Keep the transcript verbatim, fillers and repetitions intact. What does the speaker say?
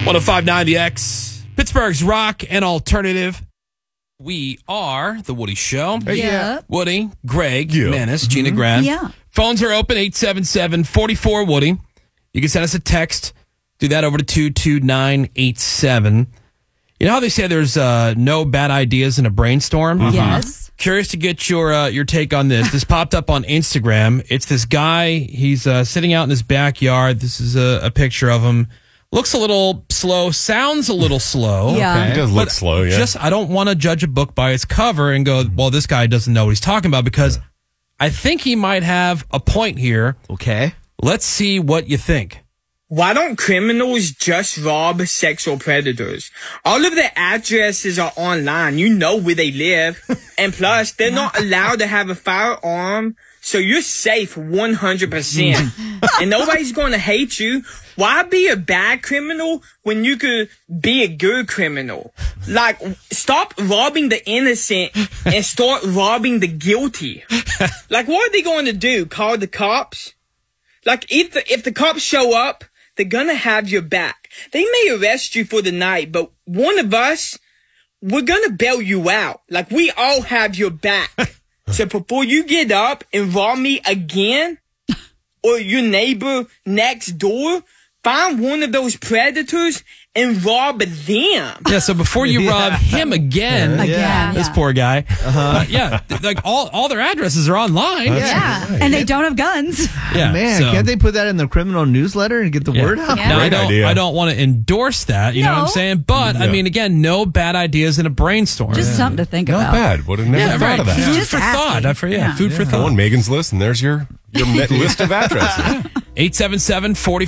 one oh five point nine The X, Pittsburgh's rock and alternative. We are The Woody Show. Yeah. Woody, Greg, Yeah. Menace, Gina Grant. Yeah. Phones are open, eight seven seven, four four, Woody. You can send us a text. Do that over to two two nine eight seven. You know how they say there's uh, no bad ideas in a brainstorm? Yes. Curious to get your uh, your take on this. This popped up on Instagram. It's this guy. He's uh, sitting out in his backyard. This is a, a picture of him. Looks a little slow. Sounds a little slow. Yeah. He does look But slow, yeah. Just, I don't want to judge a book by its cover and go, well, this guy doesn't know what he's talking about, because I think he might have a point here. Okay. Let's see what you think. Why don't criminals just rob sexual predators? All of their addresses are online. You know where they live. And plus, they're not allowed to have a firearm. So you're safe one hundred percent. And nobody's going to hate you. Why be a bad criminal when you could be a good criminal? Like, stop robbing the innocent and start robbing the guilty. Like, what are they going to do? Call the cops? Like, if the, if the cops show up, they're gonna have your back. They may arrest you for the night, but one of us, we're gonna bail you out. Like, we all have your back. So before you get up and rob me again, or your neighbor next door, find one of those predators and rob them. Yeah, so before you Yeah. rob him again, Again, this yeah. poor guy, uh, yeah, th- like all, all their addresses are online. Yeah. right. And they don't have guns. Yeah, Man, so- can't they put that in the criminal newsletter and get the Yeah. word out? Yeah. Now, I Great don't, idea. I don't want to endorse that, you know what I'm No. saying? But, I Yeah. mean, again, no bad ideas in a brainstorm. Just something to think Not about. bad. Would have never yeah, thought right. of that. Food Just for asking. thought. I for, yeah, Yeah. food for Go thought. on Megan's list, and there's your, your list of addresses. eight seven seven, four